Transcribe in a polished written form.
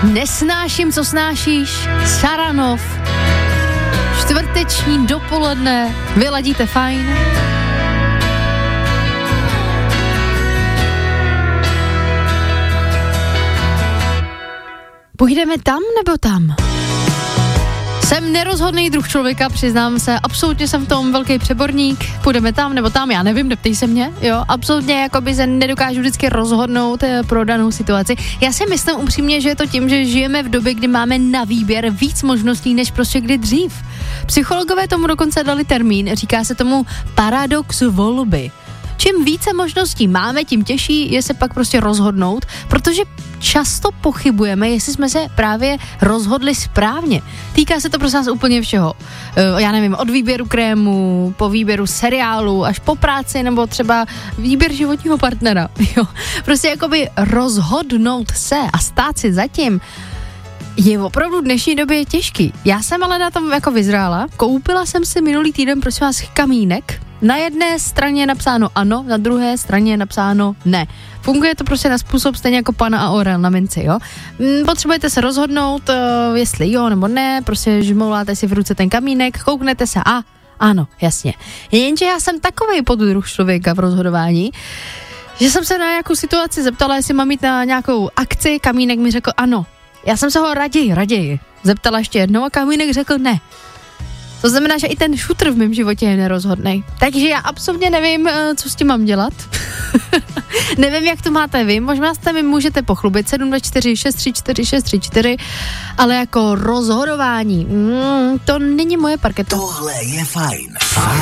Nesnáším, co snášíš, Saranov. Čtvrteční dopoledne, vy ladíte fajn. Půjdeme tam nebo tam? Jsem nerozhodný druh člověka, přiznám se, absolutně jsem v tom velký přeborník, půjdeme tam nebo tam, já nevím, neptej se mě, jo, absolutně jakoby se nedokážu vždycky rozhodnout pro danou situaci. Já si myslím upřímně, že je to tím, že žijeme v době, kdy máme na výběr víc možností, než prostě kdy dřív. Psychologové tomu dokonce dali termín, říká se tomu paradox volby. Čím více možností máme, tím těžší je se pak prostě rozhodnout, protože často pochybujeme, jestli jsme se právě rozhodli správně. Týká se to prostě nás úplně všeho. Já nevím, od výběru krému, po výběru seriálu, až po práci, nebo třeba výběr životního partnera. Jo. Prostě jakoby rozhodnout se a stát si zatím je opravdu v dnešní době těžký. Já jsem ale na tom jako vyzrála. Koupila jsem si minulý týden, prosím vás, kamínek. Na jedné straně je napsáno ano, na druhé straně je napsáno ne. Funguje to prostě na způsob stejně jako pana a orel na minci, jo. Potřebujete se rozhodnout, jestli jo nebo ne, prostě žmouláte si v ruce ten kamínek, kouknete se a ano, jasně. Jenže já jsem takovej podruh člověka v rozhodování, že jsem se na nějakou situaci zeptala, jestli mám jít na nějakou akci, kamínek mi řekl ano. Já jsem se ho raději zeptala ještě jednou a kamínek řekl ne. To znamená, že i ten šutr v mém životě je nerozhodnej. Takže já absolutně nevím, co s tím mám dělat. Nevím, jak to máte vy. Možná jste mi můžete pochlubit 724 634 634, ale jako rozhodování, to není moje parketa. Tohle je fajn.